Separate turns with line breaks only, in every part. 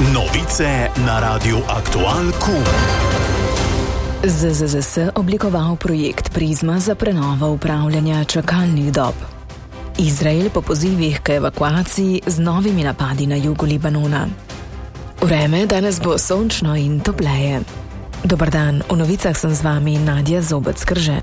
Novice na Radiu Aktual KUM.
ZZZS oblikoval projekt Prizma za prenovo upravljanja čakalnih dob. Izrael po pozivih k evakuaciji z novimi napadi na jugu Libanona. Vreme danes bo sončno in topleje. Dobar dan, v novicah sem z vami Nadja Zobec-Krže.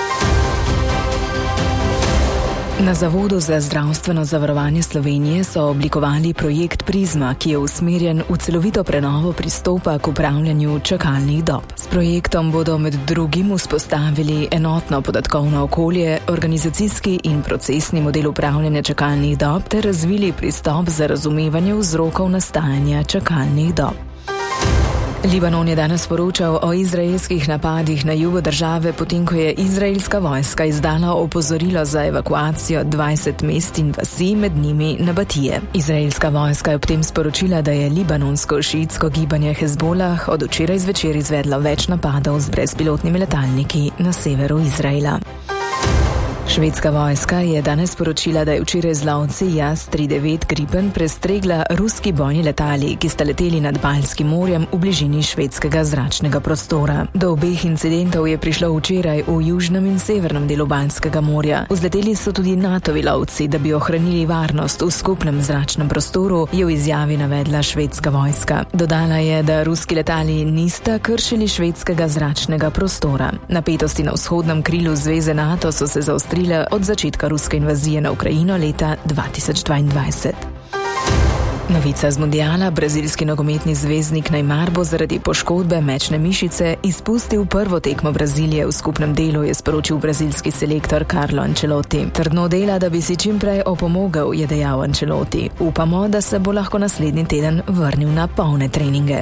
Na Zavodu za zdravstveno zavarovanje Slovenije so oblikovali projekt Prizma, ki je usmerjen v celovito prenovo pristopa k upravljanju čakalnih dob. S projektom bodo med drugim vzpostavili enotno podatkovno okolje, organizacijski in procesni model upravljanja čakalnih dob ter razvili pristop za razumevanje vzrokov nastajanja čakalnih dob. Libanon je danes poročal o izraelskih napadih na jugu države, potem ko je izraelska vojska izdala opozorilo za evakuacijo 20 mest in vasi, med njimi Nabatije. Izraelska vojska je ob tem sporočila, da je libanonsko-šiitsko gibanje Hezbolah od včeraj zvečer izvedlo več napadov z brezpilotnimi letalniki na severu Izraela. Švedska vojska je danes sporočila, da je včeraj z lovci JAS-39 Gripen prestregla ruski bojni letali, ki sta leteli nad Baltskim morjem v bližini švedskega zračnega prostora. Do obeh incidentov je prišlo včeraj v južnem in severnem delu Baltskega morja. Vzleteli so tudi NATO-vi lovci, da bi ohranili varnost v skupnem zračnem prostoru, je v izjavi navedla švedska vojska. Dodala je, da ruski letali nista kršili švedskega zračnega prostora. Napetosti na vzhodnem krilu zveze NATO so se zaostrile od začetka ruske invazije na Ukrajino leta 2022. Novica z mundiala. Brazilski nogometni zvezdnik Neymar bo zaradi poškodbe mečne mišice izpustil prvo tekmo Brazilije v skupnem delu, je sporočil brazilski selektor Carlo Ancelotti. Trdno dela, da bi si čim prej opomogel, je dejal Ancelotti. Upamo, da se bo lahko naslednji teden vrnil na polne treninge.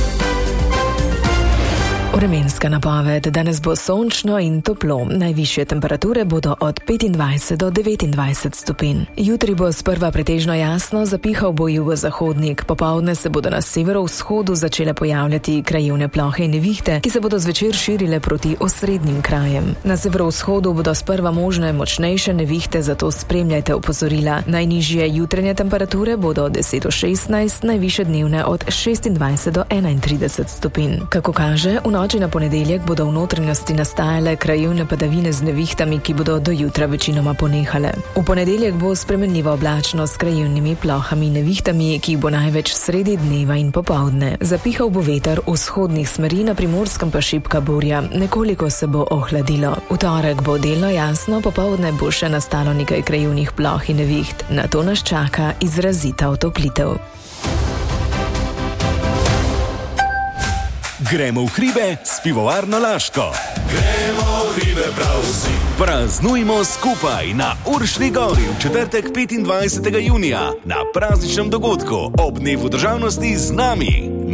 Vremenska napoved. Danes bo sončno in toplo. Najvišje temperature bodo od 25 do 29 stopinj. Jutri bo sprva pretežno jasno, zapihal bo jugozahodnik. Popoldne se bodo na severovzhodu začele pojavljati krajevne plohe in nevihte, ki se bodo zvečer širile proti osrednjim krajem. Na severovzhodu bodo sprva možne močnejše nevihte, zato spremljajte opozorila. Najnižje jutranje temperature bodo od 10 do 16, najvišje dnevne od 26 do 31 stopinj. Kako kaže, v noči na ponedeljek bodo v notranjosti nastajale krajevne padavine z nevihtami, ki bodo do jutra večinoma ponehale. V ponedeljek bo spremenljivo oblačno s krajevnimi plohami in nevihtami, ki jih bo največ sredi dneva in popoldne. Zapihal bo veter vzhodnih smeri, na Primorskem pa šibka burja. Nekoliko se bo ohladilo. V torek bo delno jasno, popoldne bo še nastalo nekaj krajevnih ploh in neviht. Na to nas čaka izrazita otoplitev.
Gremo v hribe s pivovarno Laško.
Gremo v hribe prav vsi.
Praznujmo skupaj na Uršni gori v četrtek 25. junija na prazničnem dogodku ob dnevu državnosti z nami.